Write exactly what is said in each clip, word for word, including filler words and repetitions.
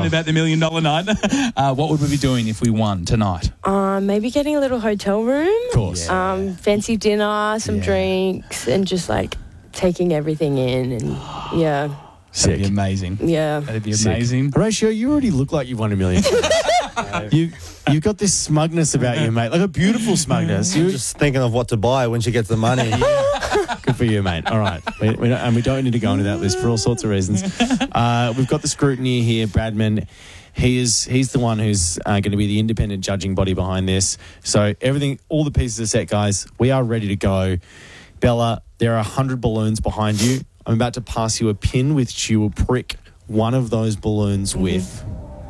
thinking about the million dollar night. Uh, what would we be doing if we won tonight? Um, maybe getting a little hotel room. Of course. Yeah. Um, fancy dinner, some Yeah. drinks, and just like taking everything in. And yeah, That'd be Sick. amazing. yeah. That'd be Sick. amazing. Horatio, you already look like you've won a million. you, you've got this smugness about you, mate. Like a beautiful smugness. You, Just thinking of what to buy when she gets the money. Good for you, mate. All right. We, we don't, and we don't need to go into that list for all sorts of reasons. Uh, we've got the scrutiny here, Bradman. He is he's the one who's uh, going to be the independent judging body behind this. So everything, all the pieces are set, guys. We are ready to go. Bella, there are one hundred balloons behind you. I'm about to pass you a pin which you will prick one of those balloons Mm-hmm. with.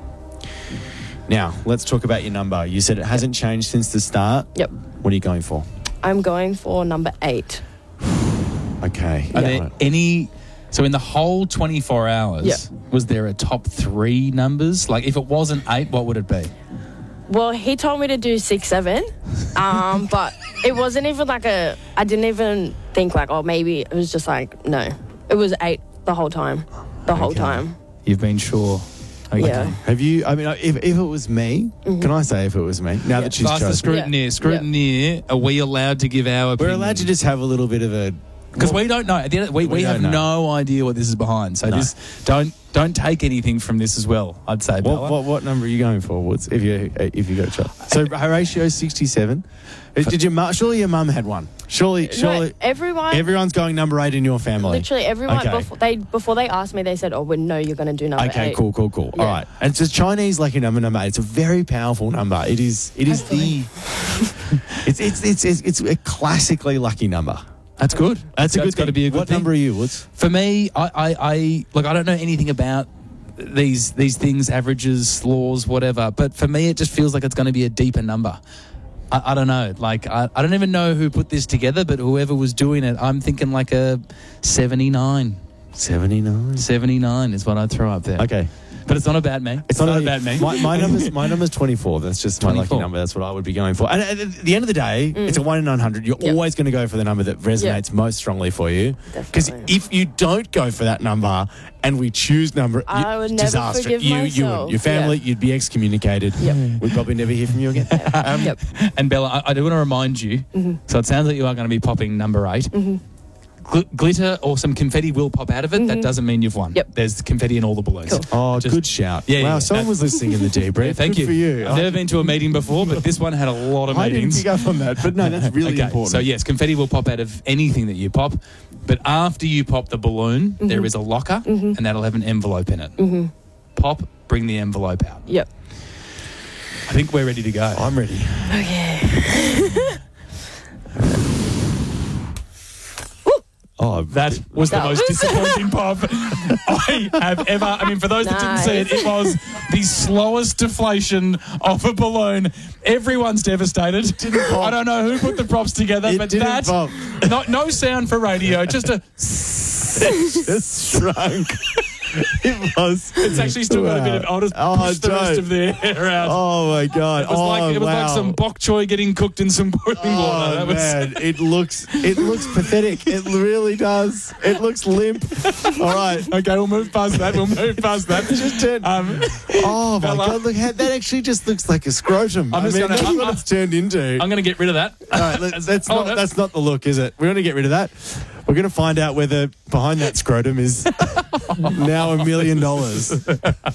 Now, let's talk about your number. You said it hasn't changed since the start. Yep. What are you going for? I'm going for number eight. Okay. Are there any... So in the whole twenty-four hours, Yeah. was there a top three numbers? Like if it wasn't eight, what would it be? Well, he told me to do six, seven, um, but it wasn't even like a. I didn't even think like, oh, maybe it was just like no, it was eight the whole time, the whole Okay. time. You've been sure. Okay. Yeah. Have you, I mean, if, if it was me, Mm-hmm. can I say if it was me? Now that she's Ask the chosen. scrutineer. Scrutineer, are we allowed to give our We're opinion? allowed to just have a little bit of a... Because we don't know. At the end of- We, we, We have don't know. no idea what this is behind. So No. just don't don't take anything from this as well, I'd say, Bella. What, what, what number are you going for? What's, if you if you got a shot? So Horatio sixty-seven. Uh, Did your mum? Surely your mum had one. Surely, surely No, everyone, everyone's going number eight in your family. literally everyone. Okay. Before they before they asked me, they said, "Oh, well, no, you're going to do number Okay, eight." cool, cool, cool. Yeah. All right, and it's a Chinese lucky number, number eight. It's a very powerful number. It is. It is the. it's, it's it's it's it's a classically lucky number. That's good. That's a good. got to thing. be a good What thing. number are you, Woods? For me, I, I, I look. I don't know anything about these these things, averages, laws, whatever. But for me, it just feels like it's going to be a deeper number. I, I don't know. Like I, I don't even know who put this together, but whoever was doing it, I'm thinking like a seventy-nine. seventy-nine. seventy-nine is what I'd throw up there. Okay. But it's not about me. It's, not, only- about me. My, my number's my number's twenty-four. That's just my lucky twenty-four. number. That's what I would be going for. And at at the end of the day, it's a one in nine hundred. You're Yep. always going to go for the number that resonates Yep. most strongly for you. Because Definitely. if you don't go for that number and we choose number, I you- would never disaster. forgive you, you myself. would. Your family, Yeah. you'd be excommunicated. Yep. We'd probably never hear from you again. Um, Yep. And Bella, I, I do want to remind you, so it sounds like you are going to be popping number eight. Gl- glitter or some confetti will pop out of it. That doesn't mean you've won. Yep. There's confetti in all the balloons. Cool. Oh, Just- good shout. Yeah, wow, yeah, someone that- was listening in the debrief. Yeah, thank Good you. for you. I've never been to a meeting before, but this one had a lot of I didn't meetings. pick up on that, but no, that's really okay, important. so yes, confetti will pop out of anything that you pop, but after you pop the balloon, there is a locker, and that'll have an envelope in it. Pop, bring the envelope out. Yep. I think we're ready to go. I'm ready. Oh, That was the That most was- disappointing pop I have ever. I mean, for those that didn't see it, Nice. it was the slowest deflation of a balloon. Everyone's devastated. I don't know who put the props together, It but didn't that pop. no, no sound for radio, just a. just shrunk. It was. It's actually still got a bit of. I'll just Oh, push the rest don't. of the air out. Oh my god! It was oh, like it was wow. like some bok choy getting cooked in some boiling water. Oh That was, man, it looks it looks pathetic. It really does. It looks limp. All right. Okay, we'll move past that. We'll move past that. Just turn. Um, Oh my Bella. god! Look, how, that actually just looks like a scrotum. I'm I just mean, gonna- that's I'm- what I'm- it's turned into. I'm going to get rid of that. All right, let's, that's Oh, not no. that's not the look, is it? We're going to get rid of that. We're going to find out whether behind that scrotum is now a million dollars. Good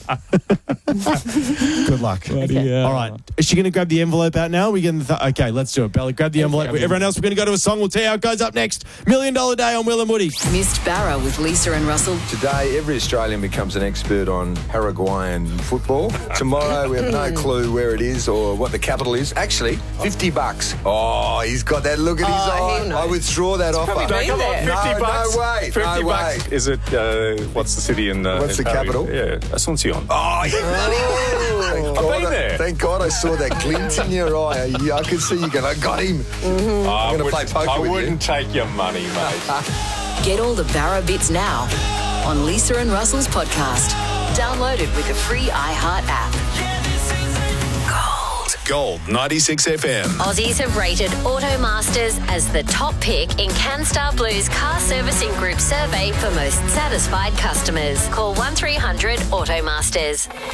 luck. Okay. All right. Is she going to grab the envelope out now? We getting the th- okay, let's do it. Bella, grab the envelope. grab the Everyone else, we're going to go to a song. We'll tell you how it goes up next. Million Dollar Day on Will and Woody. Missed Barra with Lisa and Russell. Today, every Australian becomes an expert on Paraguayan football. Tomorrow, we have no clue where it is or what the capital is. Actually, fifty bucks. Oh, he's got that look in his Oh, eye. he knows. I withdraw that offer. probably been Come on, there. fifty No, bucks. no way, Fifty no bucks. way. Is it? Uh, what's the city in? Uh, What's in the Paris? capital? Yeah, Asuncion. Oh, yeah. Thank, God been I, there. thank God I saw that glint in your eye. Yeah, I could see you going, I got him. I gonna would- play poker I with you. wouldn't take your money, mate. Get all the Barra bits now on Lisa and Russell's podcast. Download it with the free iHeart app. Gold ninety-six F M. Aussies have rated Automasters as the top pick in CanStar Blue's car servicing group survey for most satisfied customers. Call one three hundred Automasters.